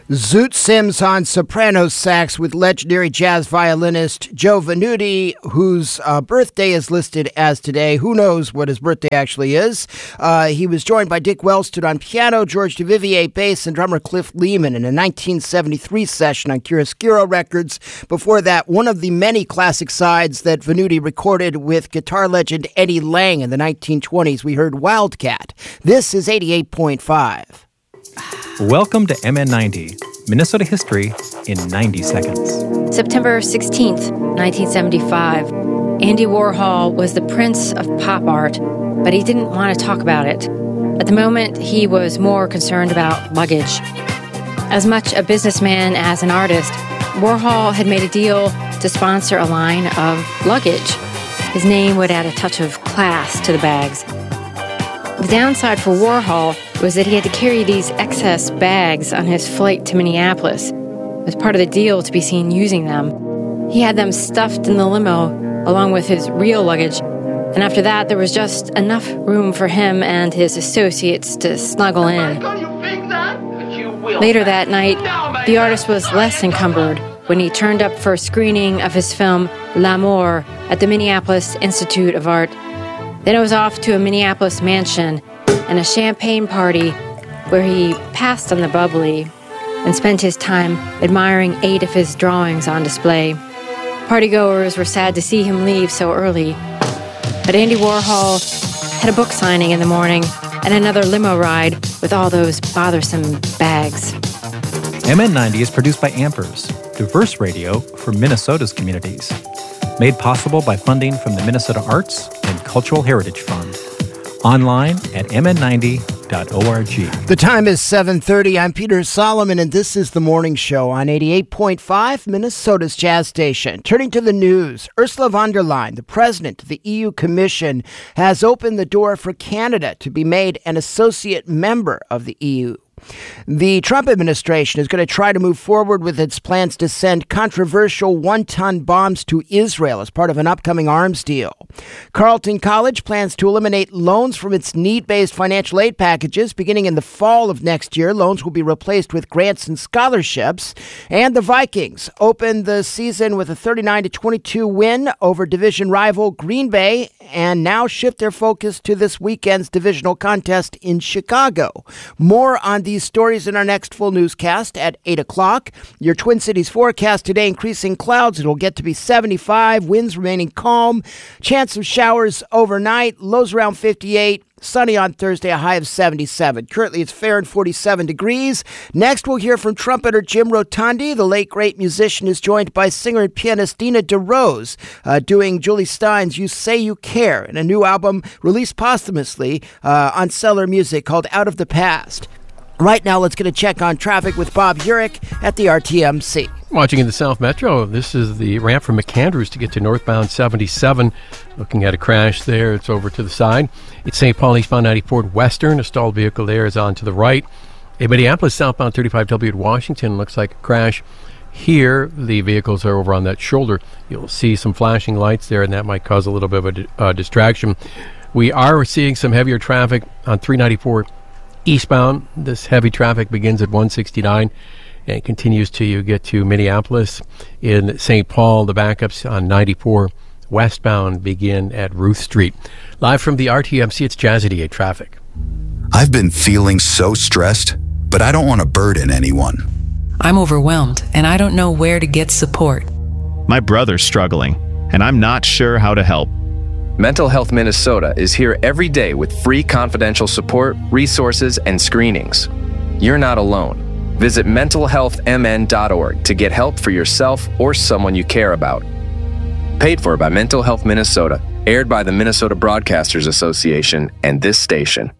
Zoot Sims on soprano sax with legendary jazz violinist Joe Venuti, whose birthday is listed as today. Who knows what his birthday actually is? He was joined by Dick Wellston on piano, George DeVivier bass, and drummer Cliff Lehman in a 1973 session on Chiaroscuro Records. Before that, one of the many classic sides that Venuti recorded with guitar legend Eddie Lang in the 1920s. We heard Wildcat. This is 88.5. Welcome to MN90, Minnesota history in 90 seconds. September 16th, 1975. Andy Warhol was the prince of pop art, but he didn't want to talk about it. At the moment, he was more concerned about luggage. As much a businessman as an artist, Warhol had made a deal to sponsor a line of luggage. His name would add a touch of class to the bags. The downside for Warhol was that he had to carry these excess bags on his flight to Minneapolis. It was part of the deal to be seen using them. He had them stuffed in the limo along with his real luggage, and after that there was just enough room for him and his associates to snuggle in. Later that night, the artist was less encumbered when he turned up for a screening of his film L'Amour at the Minneapolis Institute of Art. Then it was off to a Minneapolis mansion and a champagne party where he passed on the bubbly and spent his time admiring 8 of his drawings on display. Partygoers were sad to see him leave so early, but Andy Warhol had a book signing in the morning and another limo ride with all those bothersome bags. MN90 is produced by Ampers, diverse radio for Minnesota's communities. Made possible by funding from the Minnesota Arts and Cultural Heritage Fund. Online at mn90.org. The time is 7:30. I'm Peter Solomon, and this is The Morning Show on 88.5, Minnesota's jazz station. Turning to the news, Ursula von der Leyen, the president of the EU Commission, has opened the door for Canada to be made an associate member of the EU. The Trump administration is going to try to move forward with its plans to send controversial one-ton bombs to Israel as part of an upcoming arms deal. Carleton College plans to eliminate loans from its need-based financial aid packages beginning in the fall of next year. Loans will be replaced with grants and scholarships. And the Vikings opened the season with a 39-22 win over division rival Green Bay and now shift their focus to this weekend's divisional contest in Chicago. More on these stories in our next full newscast at 8 o'clock. Your Twin Cities forecast today, increasing clouds. It'll get to be 75, winds remaining calm, chance of showers overnight, lows around 58. Sunny on Thursday, a high of 77. Currently, it's fair and 47 degrees. Next, we'll hear from trumpeter Jim Rotondi. The late, great musician is joined by singer and pianist Dina DeRose, doing Julie Stein's You Say You Care, in a new album released posthumously on Cellar Music called Out of the Past. Right now, let's get a check on traffic with Bob Urich at the RTMC. Watching in the South Metro, this is the ramp from McAndrews to get to northbound 77. Looking at a crash there, it's over to the side. It's St. Paul eastbound 94 Western. A stalled vehicle there is on to the right. In Minneapolis, southbound 35W at Washington, looks like a crash. Here, the vehicles are over on that shoulder. You'll see some flashing lights there, and that might cause a little bit of a distraction. We are seeing some heavier traffic on 394 eastbound. This heavy traffic begins at 169 and continues till you get to Minneapolis. In St. Paul, the backups on 94 westbound begin at Ruth Street. Live from the RTMC, it's Jazz 88 traffic. I've been feeling so stressed, but I don't want to burden anyone. I'm overwhelmed, and I don't know where to get support. My brother's struggling, and I'm not sure how to help. Mental Health Minnesota is here every day with free confidential support, resources, and screenings. You're not alone. Visit mentalhealthmn.org to get help for yourself or someone you care about. Paid for by Mental Health Minnesota, aired by the Minnesota Broadcasters Association and this station.